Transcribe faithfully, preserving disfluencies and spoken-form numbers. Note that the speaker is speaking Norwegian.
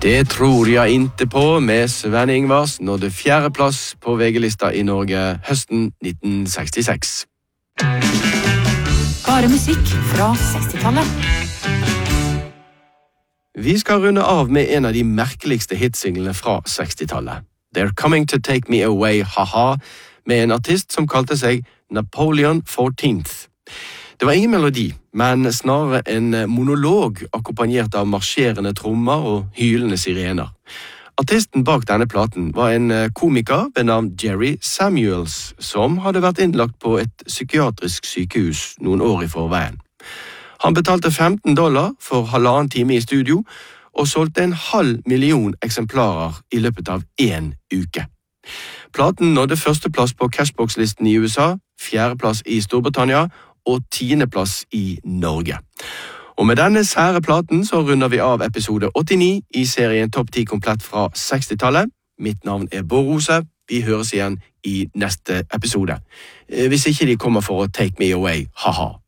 Det tror jag inte på med Sven Ingvars nådde fjerde plass på V G-lista i Norge høsten nitten sekstiseks. Bare musikk fra sekstitallet. Vi skal runde av med en av de merkeligste hitsinglene fra sekstitallet. They're Coming to Take Me Away, haha, med en artist som kalte seg Napoleon fourteenth. Det var ingen melodi, men snarere en monolog akkompagnert av marsjerende trommer og hylende sirener. Artisten bak denne platen var en komiker ved navn Jerry Samuels, som hadde vært innlagt på et psykiatrisk sykehus noen år i forveien. Han betalte femten dollar for halvannen time i studio, og solgte en halv million eksemplarer i løpet av en uke. Platen nådde førsteplass på Cashbox-listen i U S A, fjerdeplass i Storbritannia og tiendeplass i Norge. Og med denne sære platen så runder vi av episode åttini i serien Topp ti komplett fra sekstitallet. Mitt navn er Bård Rose. Vi høres igjen i neste episode. Hvis ikke de kommer for å take me away, haha.